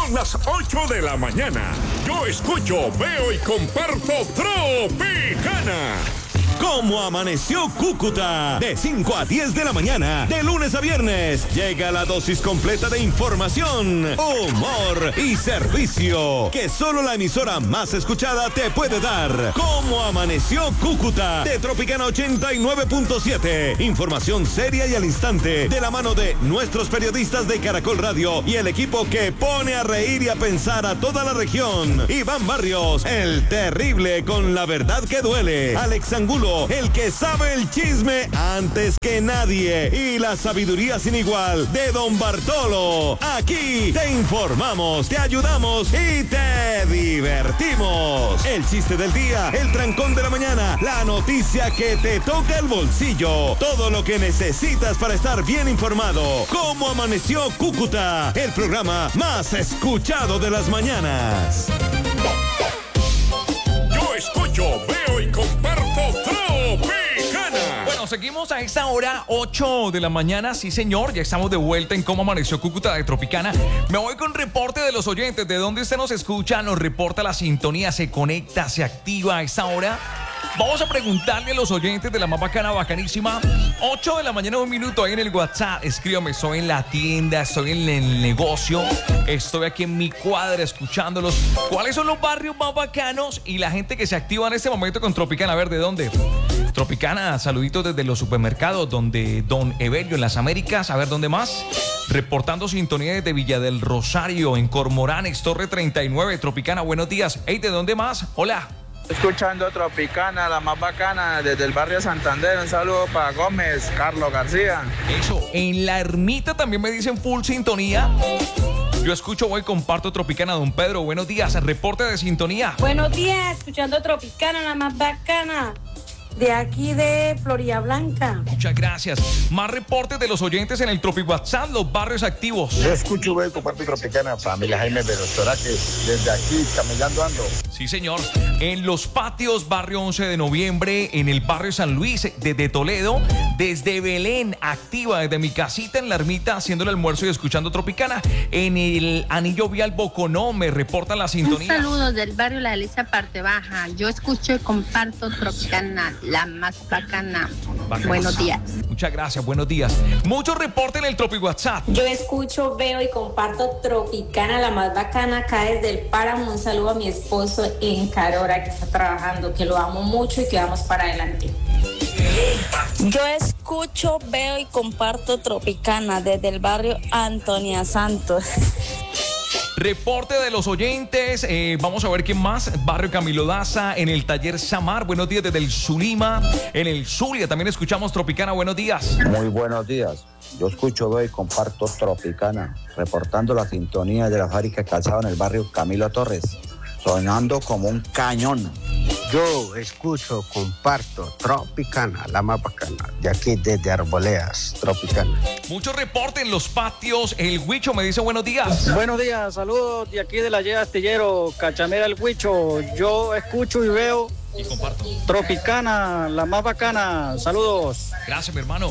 Son las 8 de la mañana. Yo escucho, veo y comparto Tropicana. ¿Cómo amaneció Cúcuta? De 5 a 10 de la mañana, de lunes a viernes, llega la dosis completa de información, humor y servicio que solo la emisora más escuchada te puede dar. ¿Cómo amaneció Cúcuta? De Tropicana 89.7. Información seria y al instante, de la mano de nuestros periodistas de Caracol Radio y el equipo que pone a reír y a pensar a toda la región. Iván Barrios, el terrible con la verdad que duele. Alex Angulo, el que sabe el chisme antes que nadie, y la sabiduría sin igual de Don Bartolo. Aquí te informamos, te ayudamos y te divertimos. El chiste del día, el trancón de la mañana, la noticia que te toca el bolsillo, todo lo que necesitas para estar bien informado. ¿Cómo amaneció Cúcuta? El programa más escuchado de las mañanas. Yo escucho, veo y comparto Tropicana. Bueno, seguimos a esta hora, 8 de la mañana. Sí, señor, ya estamos de vuelta en Cómo Amaneció Cúcuta de Tropicana. Me voy con reporte de los oyentes. ¿De dónde usted nos escucha? Nos reporta la sintonía, se conecta, se activa a esta hora. Vamos a preguntarle a los oyentes de la más bacana, bacanísima. 8 de la mañana, 1 minuto ahí en el WhatsApp. Escríbame, estoy en la tienda, estoy en el negocio, estoy aquí en mi cuadra escuchándolos. ¿Cuáles son los barrios más bacanos y la gente que se activa en este momento con Tropicana? A ver, ¿de dónde? Tropicana, saluditos desde los supermercados, donde Don Evelio en las Américas. A ver, ¿dónde más? Reportando sintonía desde Villa del Rosario, en Cormoranes, Torre 39. Tropicana, buenos días. Hey, ¿de dónde más? Hola. Escuchando Tropicana, la más bacana, desde el barrio Santander. Un saludo para Gómez, Carlos García. Eso, en La Ermita también me dicen full sintonía. Yo escucho, voy, comparto Tropicana. Don Pedro, buenos días, reporte de sintonía. Buenos días, escuchando Tropicana, la más bacana, de aquí de Florida Blanca. Muchas gracias. Más reportes de los oyentes en el Tropi WhatsApp, los barrios activos. Yo escucho, veo y comparto Tropicana, familia Jaime de Doctora, que desde aquí, camellando ando. Sí, señor. En Los Patios, barrio 11 de noviembre, en el barrio San Luis, desde Toledo, desde Belén, activa, desde mi casita en La Ermita, haciendo el almuerzo y escuchando Tropicana. En el Anillo Vial Boconó, me reportan la sintonía. Un saludo del barrio La Delicia, parte baja. Yo escucho y comparto Tropicana, la más bacana. Buenos días. Muchas gracias, buenos días. Muchos reportes en el Tropi WhatsApp. Yo escucho, veo y comparto Tropicana, la más bacana, acá desde el Páramo. Un saludo a mi esposo en Carora, que está trabajando, que lo amo mucho y que vamos para adelante. Yo escucho, veo y comparto Tropicana desde el barrio Antonia Santos. Reporte de los oyentes, vamos a ver quién más. Barrio Camilo Daza, en el taller Samar, buenos días desde el Zulima. En el Zulia también escuchamos Tropicana, buenos días. Muy buenos días, yo escucho, veo y comparto Tropicana, reportando la sintonía de la fábrica de calzado en el barrio Camilo Torres, sonando como un cañón. Yo escucho, comparto Tropicana, la más bacana, de aquí desde Arboledas, Tropicana. Mucho reporte en Los Patios. El Huicho me dice buenos días. Buenos días, saludos de aquí de la Yeda Astillero, Cachamera el Huicho. Yo escucho y veo y comparto Tropicana, la más bacana. Saludos. Gracias, mi hermano.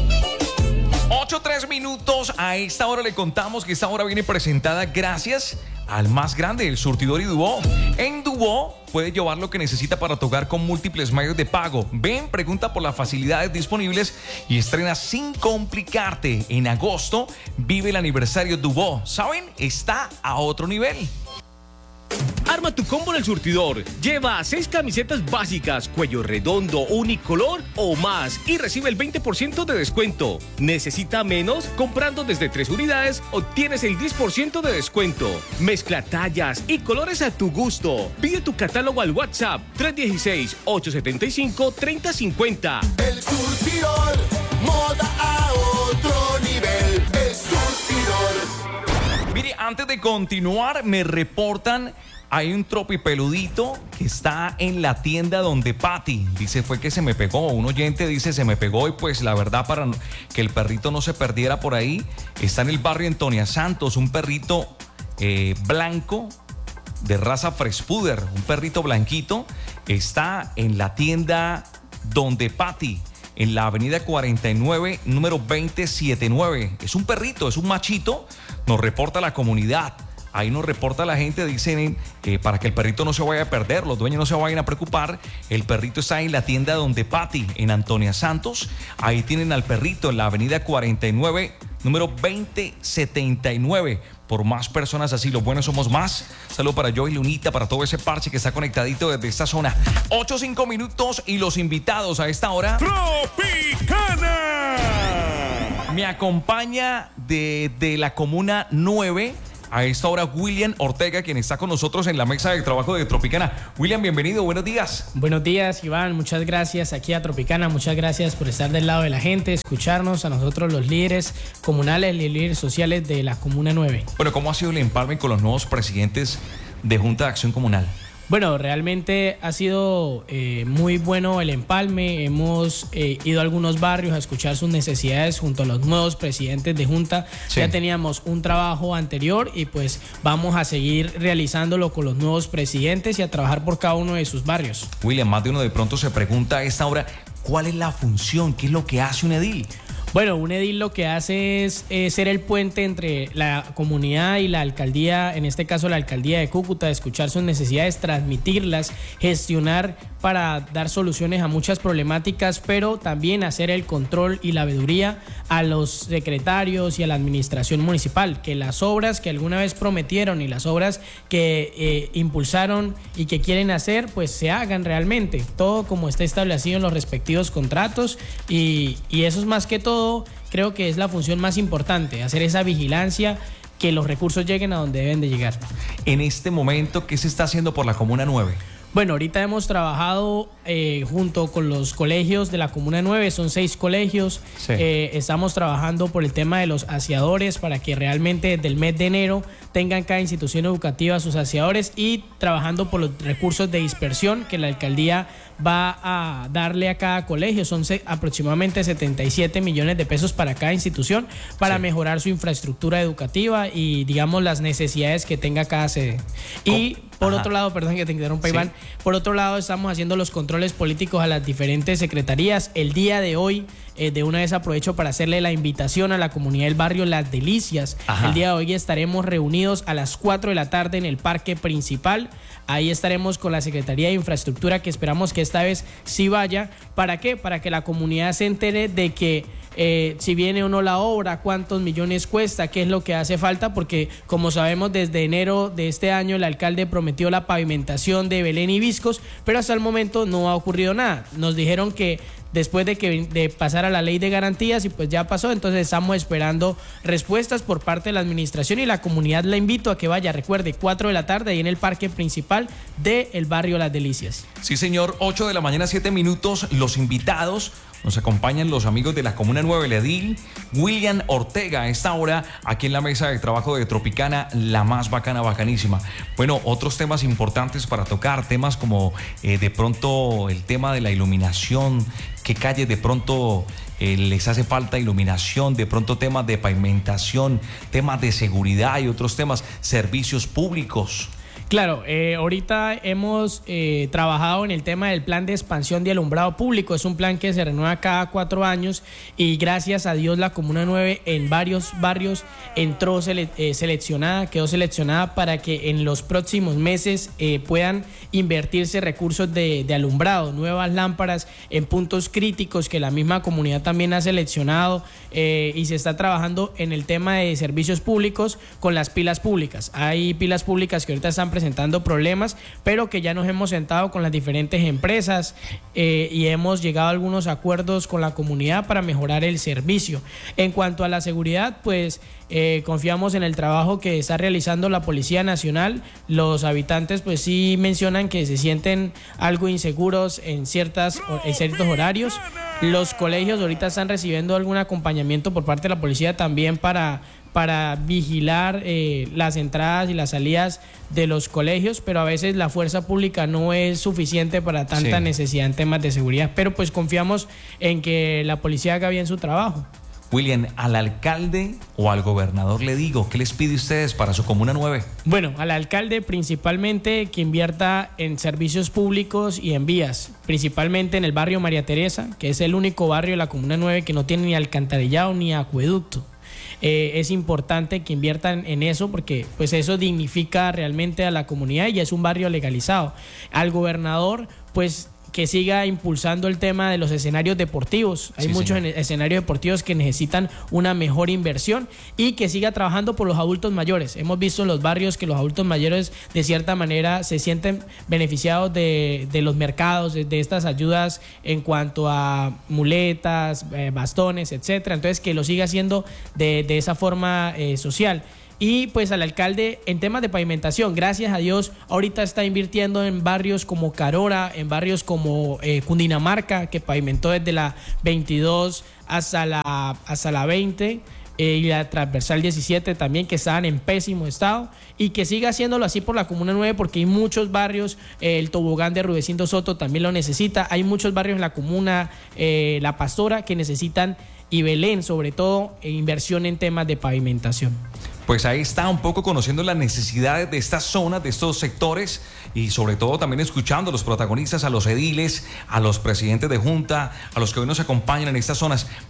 8:03 minutos. A esta hora le contamos que esta hora viene presentada gracias al más grande, el surtidor y Duo. En Duo puede llevar lo que necesita para tocar con múltiples medios de pago. Ven, pregunta por las facilidades disponibles y estrena sin complicarte. En agosto vive el aniversario Duo. ¿Saben? Está a otro nivel. Arma tu combo en el surtidor. Lleva 6 camisetas básicas, cuello redondo, unicolor o más y recibe el 20% de descuento. ¿Necesita menos? Comprando desde 3 unidades, obtienes el 10% de descuento. Mezcla tallas y colores a tu gusto. Pide tu catálogo al WhatsApp 316-875-3050. El surtidor, moda a otro nivel. El surtidor. Mire, antes de continuar, me reportan... Hay un tropi peludito que está en la tienda donde Pati dice fue que se me pegó. Un oyente dice se me pegó y pues la verdad para que el perrito no se perdiera por ahí, está en el barrio Antonia Santos, un perrito blanco de raza Frespuder, un perrito blanquito, está en la tienda donde Pati, en la avenida 49, número 2079. Es un perrito, es un machito, nos reporta la comunidad. Ahí nos reporta la gente, dicen que para que el perrito no se vaya a perder, los dueños no se vayan a preocupar. El perrito está en la tienda Donde Pati, en Antonia Santos. Ahí tienen al perrito en la avenida 49, número 2079. Por más personas así, los buenos somos más. Saludo para Joy Lunita, para todo ese parche que está conectadito desde esta zona. 8-5 minutos y los invitados a esta hora. Tropicana. Me acompaña de la Comuna 9. A esta hora, William Ortega, quien está con nosotros en la mesa de trabajo de Tropicana. William, bienvenido, buenos días. Buenos días, Iván, muchas gracias aquí a Tropicana, muchas gracias por estar del lado de la gente, escucharnos a nosotros los líderes comunales y líderes sociales de la Comuna 9. Bueno, ¿cómo ha sido el empalme con los nuevos presidentes de Junta de Acción Comunal? Bueno, realmente ha sido muy bueno el empalme. Hemos ido a algunos barrios a escuchar sus necesidades junto a los nuevos presidentes de Junta. Sí. Ya teníamos un trabajo anterior y pues vamos a seguir realizándolo con los nuevos presidentes y a trabajar por cada uno de sus barrios. William, más de uno de pronto se pregunta a esta hora, ¿cuál es la función? ¿Qué es lo que hace un edil? Bueno, un edil lo que hace es ser el puente entre la comunidad y la alcaldía, en este caso la alcaldía de Cúcuta, escuchar sus necesidades, transmitirlas, gestionar para dar soluciones a muchas problemáticas, pero también hacer el control y la veeduría a los secretarios y a la administración municipal, que las obras que alguna vez prometieron y las obras que impulsaron y que quieren hacer, pues se hagan realmente, todo como está establecido en los respectivos contratos y eso es más que todo. Creo que es la función más importante, hacer esa vigilancia, que los recursos lleguen a donde deben de llegar. En este momento, ¿qué se está haciendo por la Comuna 9? Bueno, ahorita hemos trabajado junto con los colegios de la Comuna 9, son 6 colegios. Sí. Estamos trabajando por el tema de los aseadores para que realmente desde el mes de enero tengan cada institución educativa sus aseadores y trabajando por los recursos de dispersión que la alcaldía va a darle a cada colegio. Son aproximadamente 77 millones de pesos para cada institución para mejorar su infraestructura educativa y digamos las necesidades que tenga cada sede. Y por otro lado, perdón que te interrumpa, Iván, por otro lado estamos haciendo los controles políticos a las diferentes secretarías. El día de hoy, de una vez aprovecho para hacerle la invitación a la comunidad del barrio Las Delicias. Ajá. El día de hoy estaremos reunidos a las 4 de la tarde en el parque principal. Ahí estaremos con la Secretaría de Infraestructura, que esperamos que esta vez sí vaya. ¿Para qué? Para que la comunidad se entere de que si viene o no la obra, cuántos millones cuesta, qué es lo que hace falta, porque como sabemos desde enero de este año el alcalde prometió la pavimentación de Belén y Viscos, pero hasta el momento no ha ocurrido nada. Nos dijeron que después de pasar a la ley de garantías y pues ya pasó, entonces estamos esperando respuestas por parte de la administración y la comunidad la invito a que vaya, recuerde, 4 de la tarde ahí en el parque principal del barrio Las Delicias. Sí señor, 8 de la mañana 7 minutos, los invitados. Nos acompañan los amigos de la Comuna 9, el edil William Ortega a esta hora aquí en la mesa de trabajo de Tropicana, la más bacana, bacanísima. Bueno, otros temas importantes para tocar, temas como de pronto el tema de la iluminación, qué calles de pronto les hace falta iluminación, de pronto temas de pavimentación, temas de seguridad y otros temas, servicios públicos. Claro, ahorita hemos trabajado en el tema del plan de expansión de alumbrado público. Es un plan que se renueva cada 4 años y gracias a Dios la Comuna 9 en varios barrios entró quedó seleccionada para que en los próximos meses puedan invertirse recursos de alumbrado, nuevas lámparas en puntos críticos que la misma comunidad también ha seleccionado y se está trabajando en el tema de servicios públicos con las pilas públicas. Hay pilas públicas que ahorita están presentando problemas, pero que ya nos hemos sentado con las diferentes empresas y hemos llegado a algunos acuerdos con la comunidad para mejorar el servicio. En cuanto a la seguridad, pues confiamos en el trabajo que está realizando la Policía Nacional. Los habitantes pues sí mencionan que se sienten algo inseguros en ciertos horarios. Los colegios ahorita están recibiendo algún acompañamiento por parte de la policía también para vigilar las entradas y las salidas de los colegios, pero a veces la fuerza pública no es suficiente para tanta necesidad en temas de seguridad, pero pues confiamos en que la policía haga bien su trabajo. William, al alcalde o al gobernador le digo, ¿qué les pide ustedes para su Comuna 9? Bueno, al alcalde principalmente que invierta en servicios públicos y en vías, principalmente en el barrio María Teresa, que es el único barrio de la Comuna 9 que no tiene ni alcantarillado ni acueducto. es importante que inviertan en eso porque pues eso dignifica realmente a la comunidad y es un barrio legalizado. Al gobernador, pues que siga impulsando el tema de los escenarios deportivos. Hay muchos escenarios deportivos que necesitan una mejor inversión y que siga trabajando por los adultos mayores. Hemos visto en los barrios que los adultos mayores de cierta manera se sienten beneficiados de los mercados, de estas ayudas en cuanto a muletas, bastones, etcétera. Entonces que lo siga haciendo de esa forma social. Y pues al alcalde en temas de pavimentación, gracias a Dios, ahorita está invirtiendo en barrios como Carora, en barrios como Cundinamarca, que pavimentó desde la 22 hasta la 20, y la transversal 17 también, que estaban en pésimo estado, y que siga haciéndolo así por la Comuna 9, porque hay muchos barrios, el tobogán de Rudecindo Soto también lo necesita, hay muchos barrios en la comuna La Pastora que necesitan, y Belén sobre todo, inversión en temas de pavimentación. Pues ahí está, un poco conociendo las necesidades de estas zonas, de estos sectores, y sobre todo también escuchando a los protagonistas, a los ediles, a los presidentes de junta, a los que hoy nos acompañan en estas zonas.